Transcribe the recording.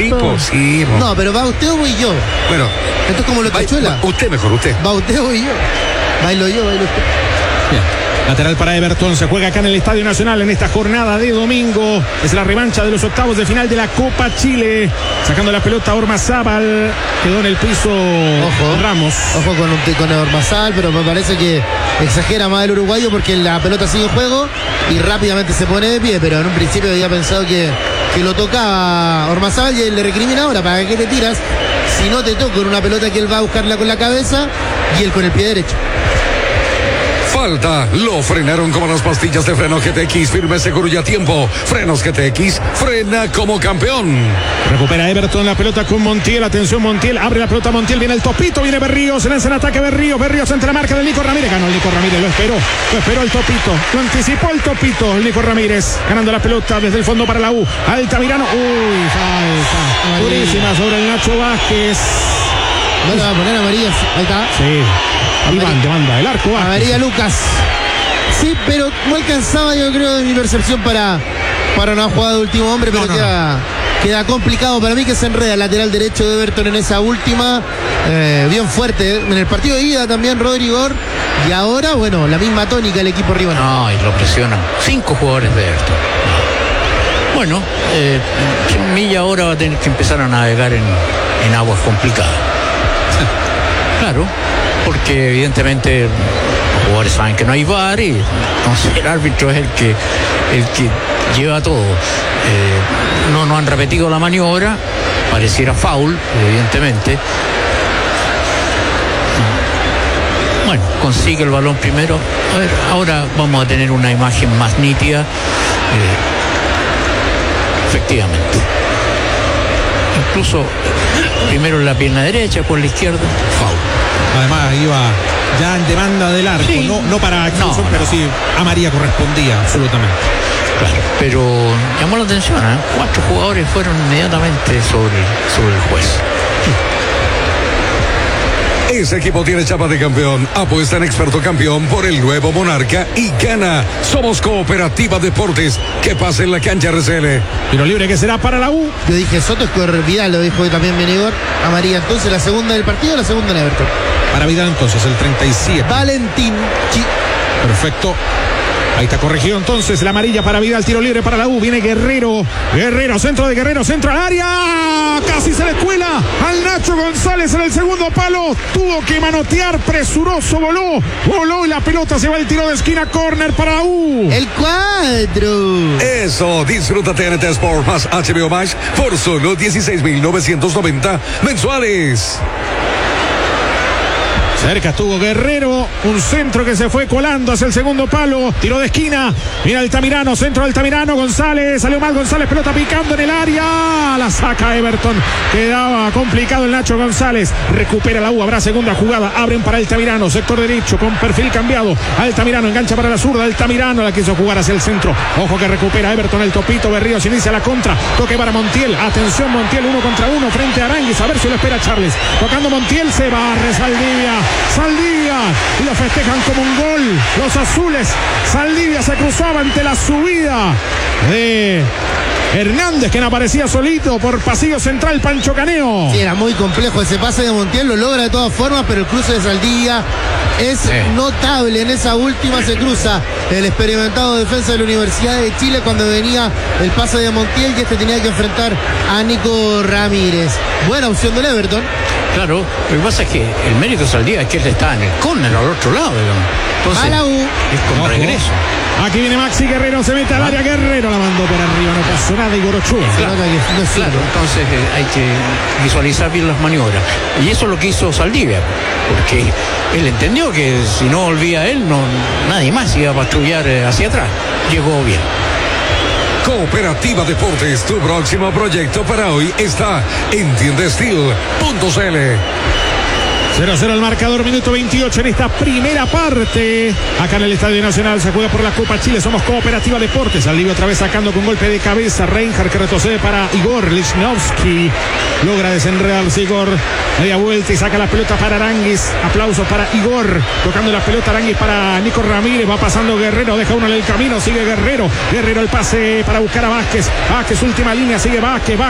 Sí, pues sí. No, pero ¿va usted o voy yo? Bueno. Esto es como lo cachuela. Usted mejor, usted. ¿Va usted o voy yo? Bailo yo, bailo usted. Bien. Lateral para Everton, se juega acá en el Estadio Nacional en esta jornada de domingo. Es la revancha de los octavos de final de la Copa Chile. Sacando la pelota Ormazábal, quedó en el piso. Ojo, Ramos. Ojo con Ormazábal, pero me parece que exagera más el uruguayo porque la pelota sigue en juego y rápidamente se pone de pie, pero en un principio había pensado que lo tocaba Ormazábal y él le recrimina ahora, ¿para qué te tiras? Si no te toco en una pelota que él va a buscarla con la cabeza y él con el pie derecho. Falta, lo frenaron como las pastillas de freno GTX, firme, seguro y a tiempo. Frenos GTX, frena como campeón. Recupera Everton la pelota con Montiel, atención Montiel, abre la pelota Montiel, viene el Topito, viene Berríos, se lanza en ataque Berríos entre la marca del Nico Ramírez, ganó el Nico Ramírez, lo esperó el Topito, lo anticipó el Topito, el Nico Ramírez, ganando la pelota desde el fondo para la U, Altamirano, falta, durísima sobre el Nacho Vázquez. No le va a poner amarilla, ahí está. Sí. Iván demanda el arco. María Lucas. Sí, pero no alcanzaba, yo creo, de mi percepción para una jugada de último hombre, pero queda complicado para mí que se enreda el lateral derecho de Everton en esa última. Bien fuerte. En el partido de ida también Rodrigo. Y ahora, bueno, la misma tónica el equipo rival. No, y lo presionan 5 jugadores de Everton. Bueno, Milla ahora va a tener que empezar a navegar en aguas complicadas. Claro, porque evidentemente los jugadores saben que no hay VAR y entonces el árbitro es el que lleva todo. No han repetido la maniobra, pareciera foul, evidentemente. Bueno, consigue el balón primero. A ver, ahora vamos a tener una imagen más nítida. Efectivamente. Incluso primero en la pierna derecha, por la izquierda, foul. Además iba ya en demanda del arco, sí. no para expulsión, pero sí a María correspondía absolutamente. Claro, pero llamó la atención, 4 jugadores fueron inmediatamente sobre el juez. Ese equipo tiene chapa de campeón. Apuesta en Experto Campeón por el nuevo Monarca y gana. Somos Cooperativa Deportes. Que pase en la cancha RCL. Tiro libre que será para la U. Yo dije Soto es Vidal, lo dijo también Benigor. Amarilla entonces la segunda del partido, la segunda en Everton. Para Vidal entonces el 37. Valentín. Perfecto. Ahí está corregido entonces la amarilla para Vidal, tiro libre para la U, viene Guerrero, centro de Guerrero, centro al área, casi se le cuela al Nacho González en el segundo palo, tuvo que manotear, presuroso, voló y la pelota se va al tiro de esquina, córner para la U. El 4. Eso, disfruta TNT Sport más HBO Max por solo 16.990 mensuales. Cerca estuvo Guerrero, un centro que se fue colando hacia el segundo palo, tiro de esquina, mira Altamirano, centro de Altamirano, González, salió mal González, pelota picando en el área, la saca Everton, quedaba complicado el Nacho González, recupera la U, habrá segunda jugada, abren para Altamirano, sector derecho con perfil cambiado, Altamirano engancha para la zurda, Altamirano la quiso jugar hacia el centro, ojo que recupera Everton, el Topito, Berríos inicia la contra, toque para Montiel, atención Montiel, 1 contra 1 frente a Aranguis, a ver si lo espera Charles, tocando Montiel, se barre Saldivia y lo festejan como un gol los azules. Saldivia se cruzaba ante la subida de Hernández, que no aparecía solito por pasillo central. Pancho Caneo. Sí, era muy complejo ese pase de Montiel, lo logra de todas formas, pero el cruce de Saldivia es notable. En esa última se cruza el experimentado defensa de la Universidad de Chile cuando venía el pase de Montiel y tenía que enfrentar a Nico Ramírez. Buena opción del Everton. Claro, lo que pasa es que el mérito Saldivia es que él estaba en el córner al otro lado, digamos. Entonces, a la U. Es con regreso. Aquí viene Maxi Guerrero, se mete al área, Guerrero la mandó por arriba, no pasó nada, Igor Ochoa. Claro, entonces hay que visualizar bien las maniobras. Y eso es lo que hizo Saldivia, porque él entendió que si no volvía él, nadie más iba a patrullar hacia atrás. Llegó bien. Cooperativa Deportes, tu próximo proyecto para hoy está en tiendasteel.cl. 0-0 el marcador, minuto 28 en esta primera parte. Acá en el Estadio Nacional se juega por la Copa Chile. Somos Cooperativa Deportes. Saldivia otra vez sacando con golpe de cabeza. Reinhardt que retrocede para Igor Lichnowsky. Logra desenredarse Igor. Media vuelta y saca la pelota para Aranguis. Aplausos para Igor. Tocando la pelota Aranguis para Nico Ramírez. Va pasando Guerrero. Deja uno en el camino. Sigue Guerrero. Guerrero el pase para buscar a Vázquez. Vázquez última línea. Sigue Vázquez.